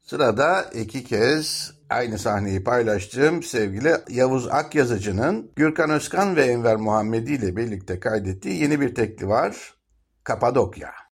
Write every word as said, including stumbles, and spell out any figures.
Sırada iki kez aynı sahneyi paylaştığım sevgili Yavuz Akyazıcı'nın Gürkan Özkan ve Enver Muhammedi ile birlikte kaydettiği yeni bir tekli var. Kapadokya.